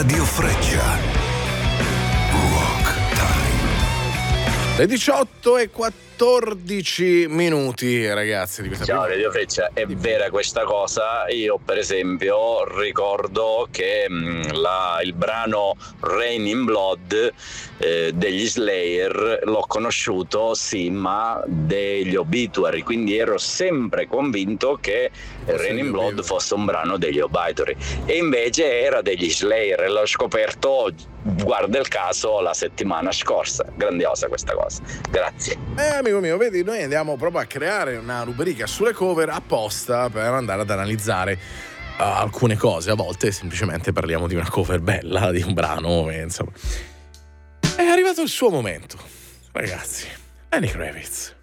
Radio Freccia. Rock Time. Le 18:14 ragazzi di questa Ciao Radio Freccia, è vera questa cosa. Io per esempio ricordo che il brano Rain in Blood degli Slayer l'ho conosciuto sì, ma degli Obituary, quindi ero sempre convinto che Rain in Blood fosse un brano degli Obituary e invece era degli Slayer e l'ho scoperto, guarda il caso, la settimana scorsa. Grandiosa questa cosa, grazie. Amico mio, vedi, noi andiamo proprio a creare una rubrica sulle cover apposta per andare ad analizzare alcune cose. A volte semplicemente parliamo di una cover bella, di un brano, insomma. È arrivato il suo momento, ragazzi. Lenny Kravitz.